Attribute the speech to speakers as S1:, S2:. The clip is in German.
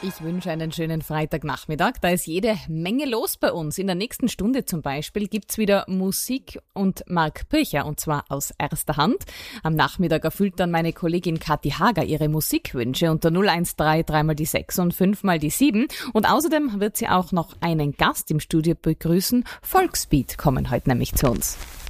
S1: Ich wünsche einen schönen Freitagnachmittag. Da ist jede Menge los bei uns. In der nächsten Stunde zum Beispiel gibt's wieder Musik und Marc Pircher, und zwar aus erster Hand. Am Nachmittag erfüllt dann meine Kollegin Kathi Hager ihre Musikwünsche unter 013 3 mal die 6 und 5 mal die 7. Und außerdem wird sie auch noch einen Gast im Studio begrüßen. Volksbeat kommen heute nämlich zu uns.